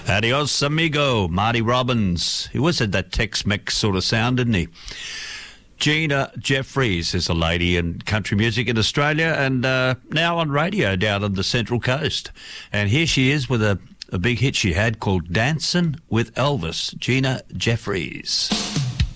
Adios, amigo. Marty Robbins. He always had that Tex-Mex sort of sound, didn't he? Gina Jeffries is a lady in country music in Australia and now on radio down on the Central Coast. And here she is with a big hit she had called Dancin' with Elvis. Gina Jeffries.